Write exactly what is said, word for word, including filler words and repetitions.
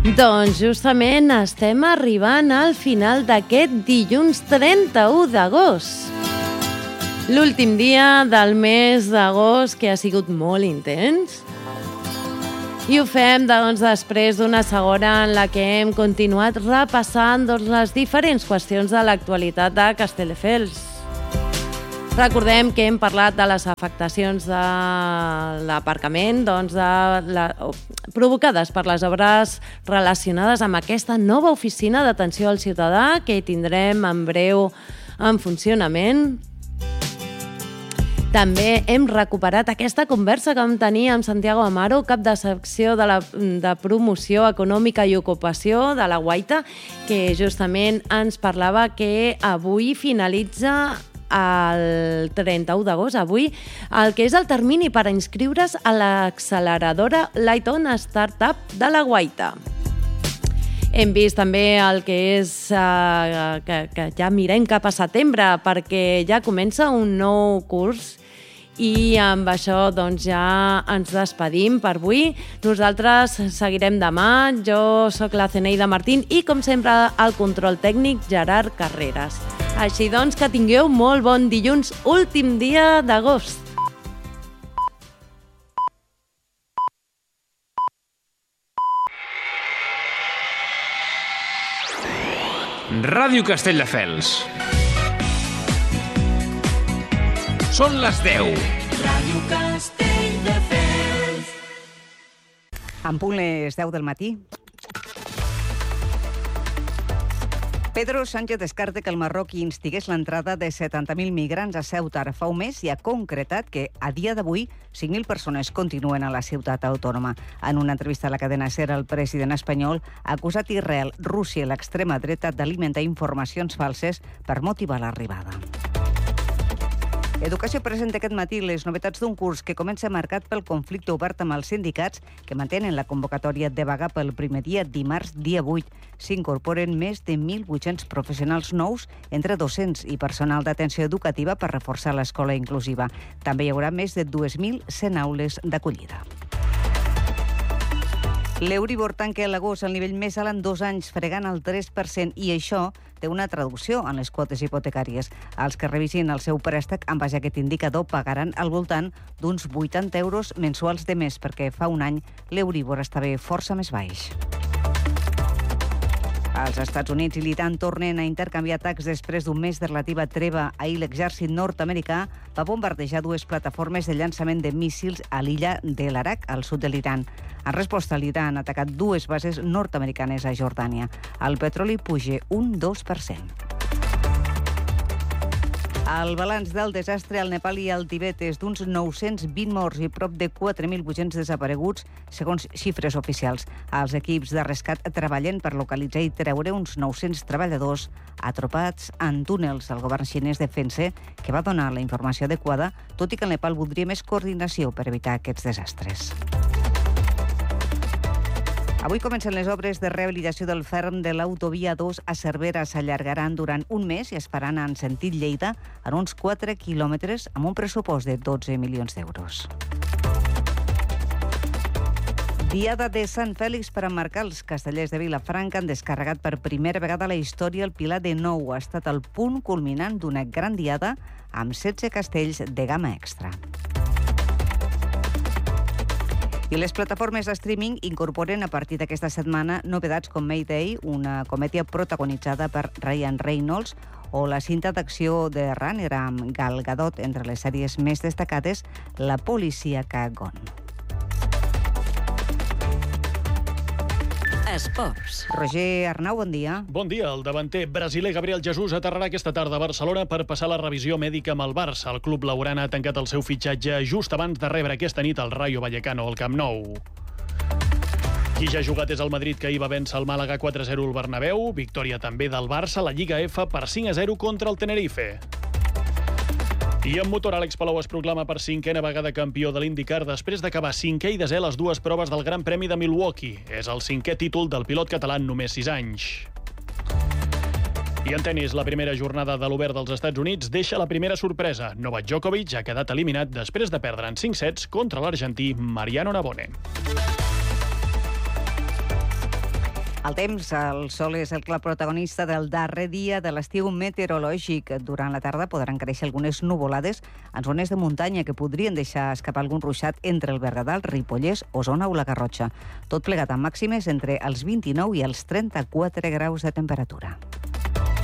Doncs justament estem arribant al final d'aquest dilluns trenta-u d'agost. L'últim dia del mes d'agost, que ha sigut molt intens. I ho fem doncs, després d'una segona en la que hem continuat repassant doncs, les diferents qüestions de l'actualitat de Castelldefels. Recordem que hem parlat de les afectacions de l'aparcament doncs de la, provocades per les obres relacionades amb aquesta nova oficina d'atenció al ciutadà que tindrem en breu en funcionament. També hem recuperat aquesta conversa que vam tenir amb Santiago Amaro, cap de secció de, la, de promoció econòmica i ocupació de la Guaita, que justament ens parlava que avui finalitza el trenta-u d'agost, avui, el que és el termini per inscriure's a l'acceleradora Lighton Startup de la Guaita. Hem vist també el que és uh, que, que ja mirem cap a setembre perquè ja comença un nou curs i amb això doncs, ja ens despedim per avui. Nosaltres seguirem demà. Jo sóc la Zeneida Martín i, com sempre, al control tècnic Gerard Carreras. Així doncs, que tingueu molt bon dilluns, últim dia d'agost. Ràdio Castelldefels. Són les deu. Ràdio Castelldefels. En punt les deu del matí. Pedro Sánchez descarta que el Marroc instigués l'entrada de setanta mil migrants a Ceuta ara fa un mes i ha concretat que, a dia d'avui, cinc mil persones continuen a la ciutat autònoma. En una entrevista a la cadena SER, el president espanyol ha acusat Israel, Rússia i l'extrema dreta d'alimentar informacions falses per motivar l'arribada. Educació presenta aquest matí les novetats d'un curs que comença marcat pel conflicte obert amb els sindicats que mantenen la convocatòria de vaga pel primer dia, dimarts, dia vuit. S'incorporen més de mil vuit-cents professionals nous, entre docents i personal d'atenció educativa per reforçar l'escola inclusiva. També hi haurà més de dos mil cent aules d'acollida. L'Euribor tanca a l'agost al nivell més alt en dos anys, fregant el tres per cent, i això té una traducció en les quotes hipotecàries. Els que revisin el seu préstec en base a aquest indicador pagaran al voltant d'uns vuitanta euros mensuals de més, perquè fa un any l'Euribor estava força més baix. Els Estats Units i l'Iran tornen a intercanviar atacs després d'un mes de relativa treva. Ahir l'exèrcit nord-americà va bombardejar dues plataformes de llançament de míssils a l'illa de l'Arak, al sud de l'Iran. En resposta, l'Iran ha atacat dues bases nord-americanes a Jordània. El petroli puja un dos per cent. El balanç del desastre al Nepal i al Tibet és d'uns nou-cents vint morts i prop de quatre mil vuit-cents desapareguts, segons xifres oficials. Els equips de rescat treballen per localitzar i treure uns nou-cents treballadors atropats en túnels. El govern xinès defensa que va donar la informació adequada, tot i que el Nepal voldria més coordinació per evitar aquests desastres. Avui comencen les obres de rehabilitació del ferm de l'autovia dos a Cervera. S'allargaran durant un mes i es faran en sentit Lleida en uns quatre quilòmetres amb un pressupost de dotze milions d'euros. Diada de Sant Fèlix per emmarcar els castellers de Vilafranca han descarregat per primera vegada a la història el Pilar de Nou. Ha estat el punt culminant d'una gran diada amb setze castells de gamma extra. I les plataformes de streaming incorporen a partir d'aquesta setmana novetats com Mayday, una comèdia protagonitzada per Ryan Reynolds, o la cinta d'acció de Runner amb Gal Gadot, entre les sèries més destacades, La policíaca Gone. Esports. Roger Arnau, bon dia. Bon dia. El davanter brasiler Gabriel Jesús aterrarà aquesta tarda a Barcelona per passar la revisió mèdica amb el Barça. El club blaugrana ha tancat el seu fitxatge just abans de rebre aquesta nit el Rayo Vallecano al Camp Nou. Qui ja ha jugat és el Madrid, que ahir va vèncer el Màlaga quatre a zero al Bernabéu. Victòria també del Barça a la Lliga F per cinc a zero contra el Tenerife. I en motor, Àlex Palou es proclama per cinquena vegada campió de l'IndyCar després d'acabar cinquè i desè les dues proves del Gran Premi de Milwaukee. És el cinquè títol del pilot català en només sis anys. I en tenis, la primera jornada de l'Obert dels Estats Units deixa la primera sorpresa. Novak Djokovic ha quedat eliminat després de perdre en cinc sets contra l'argentí Mariano Navone. El temps, el sol és el clar protagonista del darrer dia de l'estiu meteorològic. Durant la tarda podran créixer algunes nuvolades en zones de muntanya que podrien deixar escapar algun ruixat entre el Berguedà, Ripollès, Osona o la Garrotxa. Tot plegat amb màximes entre els vint-i-nou i els trenta-quatre graus de temperatura.